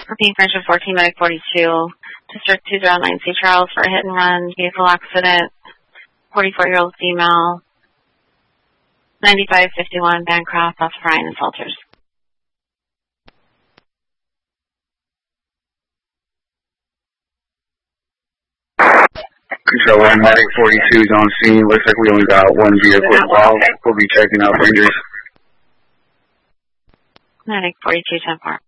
Repeat Friendship 14, Medic 42, District 209 C. Charles for a hit and run, vehicle accident, 44-year-old female, 9551 Bancroft, off Ryan and Salters. Control 1, Medic 42 is on scene. Looks like we only got one vehicle involved. We'll be checking out Rangers. Medic 42, 10-4.